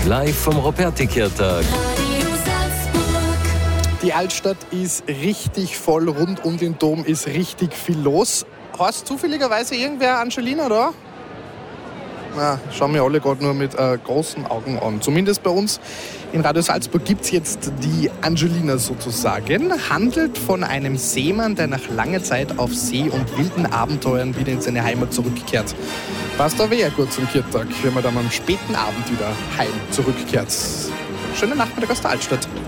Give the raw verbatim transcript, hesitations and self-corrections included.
live vom Ruperti-Kirtag. Die Altstadt ist richtig voll, rund um den Dom ist richtig viel los. Heißt zufälligerweise irgendwer Angelina da? Na, schauen wir alle gerade nur mit äh, großen Augen an. Zumindest bei uns in Radio Salzburg gibt es jetzt die Angelina sozusagen. Handelt von einem Seemann, der nach langer Zeit auf See und wilden Abenteuern wieder in seine Heimat zurückkehrt. Passt aber eher gut zum Kirtag, wenn man dann am späten Abend wieder heim zurückkehrt. Schönen Nachmittag aus der Altstadt.